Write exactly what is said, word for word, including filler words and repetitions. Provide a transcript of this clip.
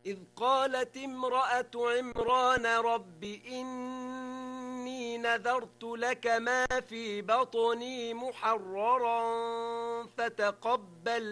إذ قالت امرأة عمران رب إني نذرت لك ما في بطني محررا فتقبل